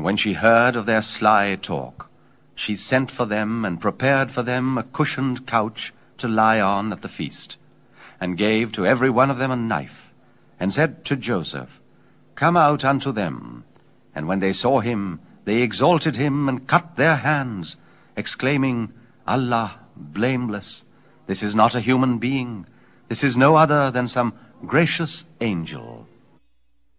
And when she heard of their sly talk, she sent for them and prepared for them a cushioned couch to lie on at the feast, and gave to every one of them a knife, and said to Joseph, Come out unto them. And when they saw him, they exalted him and cut their hands, exclaiming, Allah, blameless, this is not a human being, this is no other than some gracious angel.